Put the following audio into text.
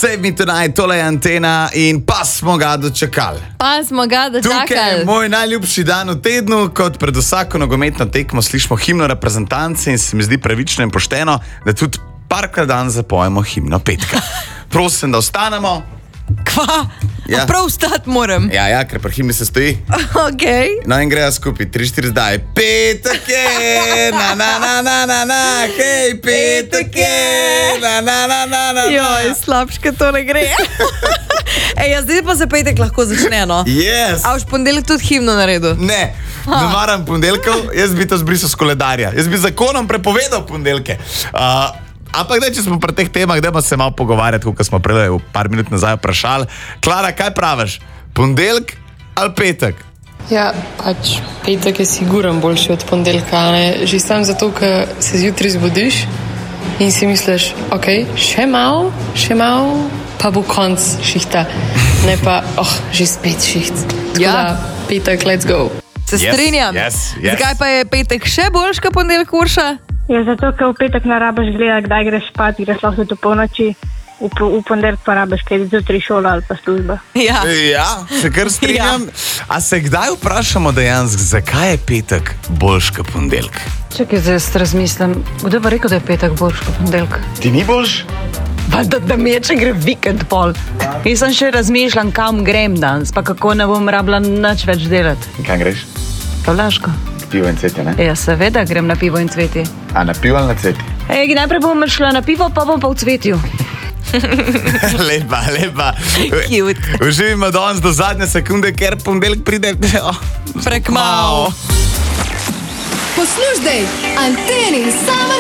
Save Me Tonight, tole je Antena in pa smo ga dočakali. Tukaj je moj najljubši dan v tednu, kot pred vsako nogometno tekmo slišimo himno reprezentance in se mi zdi pravično in pošteno, da tudi parkrat dan zapojemo himno petka. Prosim, da ostanemo. Kva? Ja. Prav vstati moram. Ja, ker pri himni se stoji. Okay. No in grejo skupaj, 3-4 zdaj. Petek je, na, hej, petek je, na. Joj, slabška to ne gre. Zdaj pa se petek lahko začne, no? Yes. A už ponedeljek tudi himno naredil? Ne maram ponedeljkov, jaz bi to zbrisal s koledarja. Jaz bi zakonom prepovedal ponedeljke. Ampak če smo pri teh temah, dajmo se malo pogovarjati, kot smo prej par minut nazaj vprašali. Klara, kaj praviš? Ponedeljek ali petek? Ja, pač petek je siguran boljši od ponedeljka, ne? Že sam zato, ker se zjutraj zbudiš in si misliš, ok, še malo, pa bo konc šihta. Ne pa, že spet šiht. Tako da, petek, let's go. Se strinjam. Yes. Zakaj pa je petek še boljš kot ponedeljek, Urša? Ja, zato, ker v petek ne rabiš gledati, kdaj greš spat, greš lahko do polnoči, v ponedeljek pa rabiš kaj zjutraj šola ali pa služba. Ja, se kar strinjam. A se kdaj vprašamo dejansko, zakaj je petek boljš kot ponedeljek? Čakaj, zdaj razmislim. Kdo pa rekel, da je petek boljš kot ponedeljek? Ti ni boljš? Da mi je, če gre vikend pol. Jaz sem še razmišljam, kam grem danes, pa kako ne bom rabila nič več delati. In kam greš? Pa Laško. Pivo in cvetje, ne? Ja, seveda grem na pivo in cvetje. A na pivo ali na cvetje? Najprej bom šla na pivo, pa bom pa v cvetju. Lepa. Cute. Uživimo danes do zadnje sekunde, ker ponedeljek pride prekmalu. Poslušaj, Antenin Summer